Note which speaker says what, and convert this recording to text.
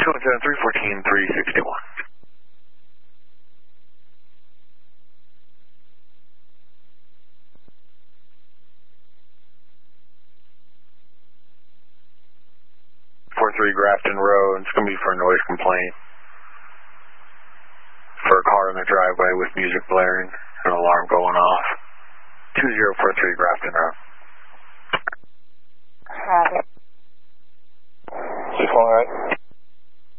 Speaker 1: 217-314-361. Grafton Road. It's going to be for a noise complaint. For a car in the driveway with music blaring, an alarm going off. 2043 Grafton Road.